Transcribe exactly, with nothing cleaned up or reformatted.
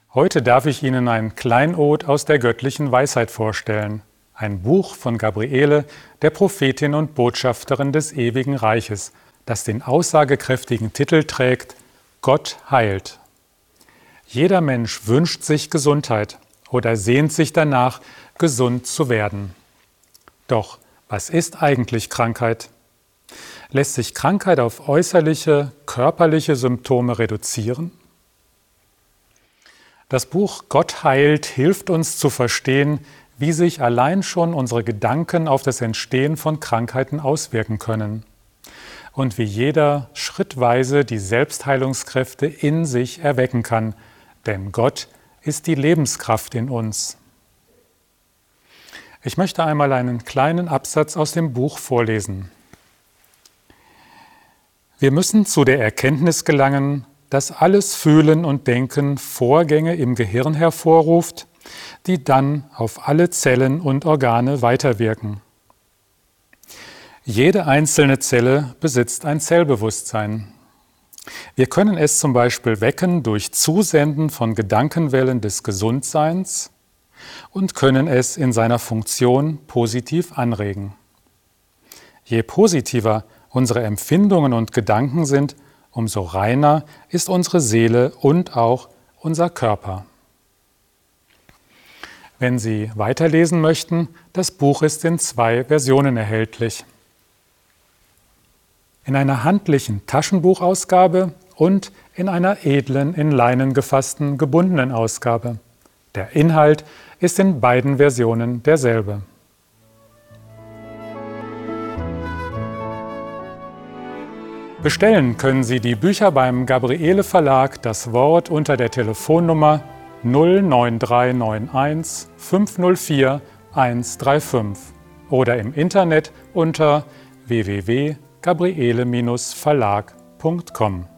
Heute darf ich Ihnen ein Kleinod aus der göttlichen Weisheit vorstellen, ein Buch von Gabriele, der Prophetin und Botschafterin des ewigen Reiches, das den aussagekräftigen Titel trägt: Gott heilt. Jeder Mensch wünscht sich Gesundheit oder sehnt sich danach, gesund zu werden. Doch was ist eigentlich Krankheit? Lässt sich Krankheit auf äußerliche, körperliche Symptome reduzieren? Das Buch Gott heilt hilft uns zu verstehen, wie sich allein schon unsere Gedanken auf das Entstehen von Krankheiten auswirken können und wie jeder schrittweise die Selbstheilungskräfte in sich erwecken kann, denn Gott ist die Lebenskraft in uns. Ich möchte einmal einen kleinen Absatz aus dem Buch vorlesen. Wir müssen zu der Erkenntnis gelangen, dass alles Fühlen und Denken Vorgänge im Gehirn hervorruft, die dann auf alle Zellen und Organe weiterwirken. Jede einzelne Zelle besitzt ein Zellbewusstsein. Wir können es zum Beispiel wecken durch Zusenden von Gedankenwellen des Gesundseins und können es in seiner Funktion positiv anregen. Je positiver unsere Empfindungen und Gedanken sind, umso reiner ist unsere Seele und auch unser Körper. Wenn Sie weiterlesen möchten, das Buch ist in zwei Versionen erhältlich. In einer handlichen Taschenbuchausgabe und in einer edlen, in Leinen gefassten, gebundenen Ausgabe. Der Inhalt ist in beiden Versionen derselbe. Bestellen können Sie die Bücher beim Gabriele Verlag Das Wort unter der Telefonnummer null neun drei neun eins fünf null vier eins drei fünf oder im Internet unter w w w punkt gabriele Bindestrich verlag punkt com.